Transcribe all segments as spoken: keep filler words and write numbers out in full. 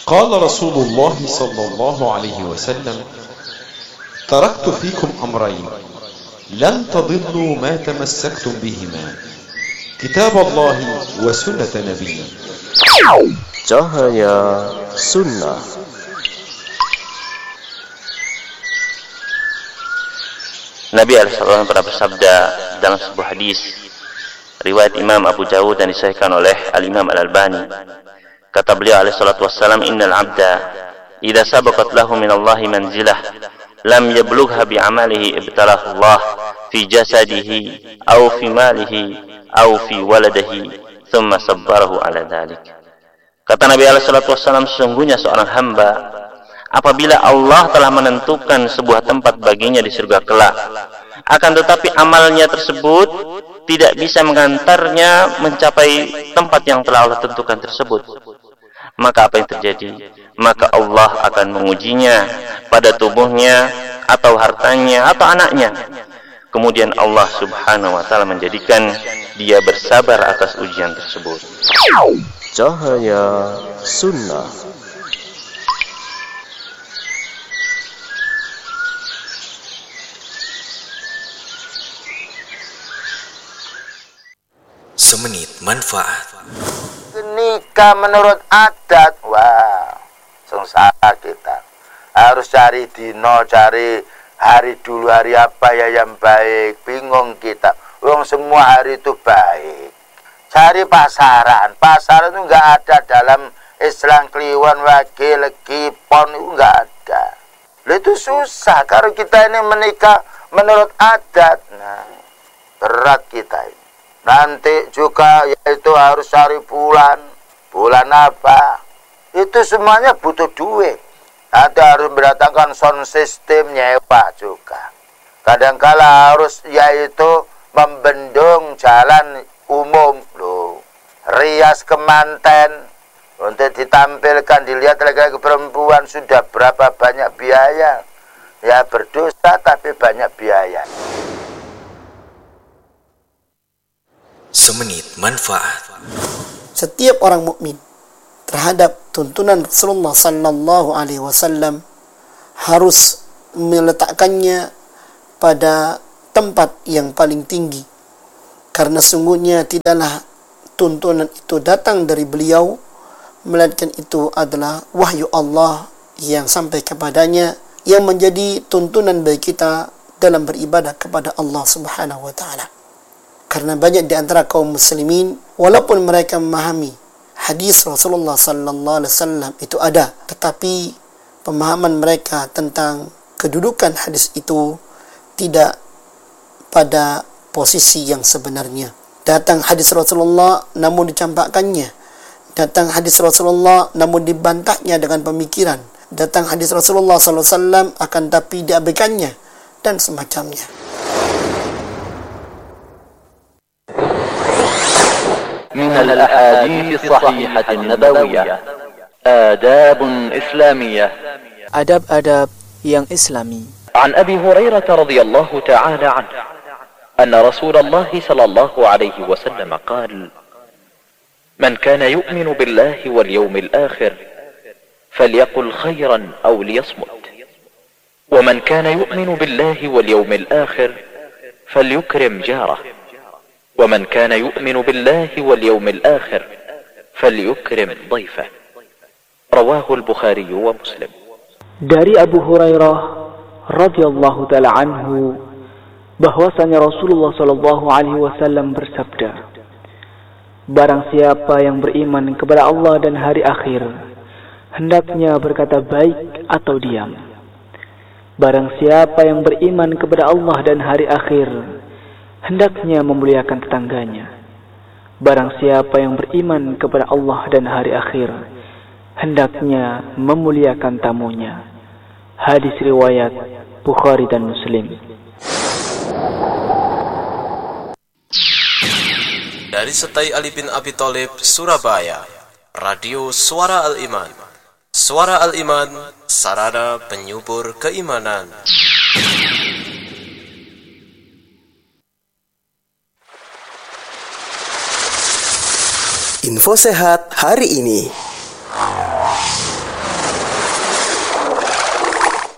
قال رسول الله صلى الله عليه وسلم تركت فيكم أمرين لن تضلوا ما تمسكتم بهما كتاب الله وسنة نبيه. Cahaya Sunnah. Nabi alaihi wasallam pernah bersabda dalam sebuah hadis riwayat Imam Abu Dawud dan disahihkan oleh Al-Imam Al-Albani. Kata beliau alaihi salatu wassalam, innal abda idza sabaqat lahu min Allahi manzilah lam yablugha bi amalihi ibtalahu Allah fi jasadihi aw fi malihi aw fi waladihi thumma sabbarahu ala dhalik. Kata Nabi alaihi salatu wassalam, sesungguhnya seorang hamba apabila Allah telah menentukan sebuah tempat baginya di surga kelak, akan tetapi amalnya tersebut tidak bisa mengantarnya mencapai tempat yang telah Allah tentukan tersebut, maka apa yang terjadi? Maka Allah akan mengujinya pada tubuhnya atau hartanya atau anaknya. Kemudian Allah subhanahu wa ta'ala menjadikan dia bersabar atas ujian tersebut. Cahaya Sunnah. Semenit manfaat. Nikah menurut adat, wah, sengsara kita. Harus cari dino, cari hari dulu, hari apa ya yang baik. Bingung kita. Wong semua hari itu baik. Cari pasaran. Pasaran itu nggak ada dalam Islam. Kliwon, wage, legi, pon itu nggak ada. Itu susah. Kalau kita ini menikah menurut adat, nah, berat kita ini. Nanti juga yaitu harus cari bulan. Bulan apa? Itu semuanya butuh duit. Nanti harus mendatangkan sound system, nyewa juga. Kadangkala harus yaitu membendung jalan umum loh. Rias kemanten untuk ditampilkan, dilihat lagi-lagi perempuan, sudah berapa banyak biaya. Ya berdosa tapi banyak biaya. Semenit manfaat. Setiap orang mukmin terhadap tuntunan Rasulullah sallallahu alaihi wasallam harus meletakkannya pada tempat yang paling tinggi, karena sungguhnya tidaklah tuntunan itu datang dari beliau, melainkan itu adalah wahyu Allah yang sampai kepadanya, yang menjadi tuntunan bagi kita dalam beribadah kepada Allah Subhanahu wa taala. Karena banyak di antara kaum muslimin, walaupun mereka memahami hadis Rasulullah sallallahu alaihi wasallam itu ada, tetapi pemahaman mereka tentang kedudukan hadis itu tidak pada posisi yang sebenarnya. Datang hadis Rasulullah namun dicampakkannya. Datang hadis Rasulullah namun dibantahnya dengan pemikiran. Datang hadis Rasulullah sallallahu alaihi wasallam akan tapi diabaikannya dan semacamnya. من الأحاديث الصحيحة النبوية آداب إسلامية. Adab-adab yang Islami. عن أبي هريرة رضي الله تعالى عنه أن رسول الله صلى الله عليه وسلم قال: من كان يؤمن بالله واليوم الآخر فليقل خيرا أو ليصمت، ومن كان يؤمن بالله واليوم الآخر فليكرم جاره، ومن كان يؤمن بالله واليوم الآخر فليكرم ضيفه. رواه البخاري ومسلم. Dari Abu Hurairah radhiyallahu taala anhu bahwasanya Rasulullah sallallahu alaihi wasallam bersabda, barang siapa yang beriman kepada Allah dan hari akhir, hendaknya berkata baik atau diam. Barang siapa yang beriman kepada Allah dan hari akhir, hendaknya memuliakan tetangganya. Barang siapa yang beriman kepada Allah dan hari akhir, hendaknya memuliakan tamunya. Hadis riwayat Bukhari dan Muslim. Dari Setai Ali bin Abi Thalib, Surabaya, Radio Suara Al-Iman. Suara Al-Iman, sarana penyubur keimanan. Info sehat hari ini.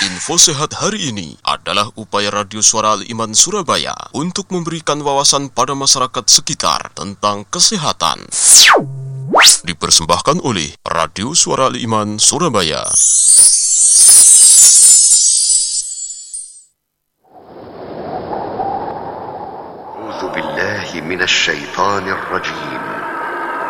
Info Sehat hari ini adalah upaya Radio Suara Al-Iman Surabaya untuk memberikan wawasan pada masyarakat sekitar tentang kesehatan. Dipersembahkan oleh Radio Suara Al-Iman Surabaya. A'udzu billahi minasy syaithanir rajim.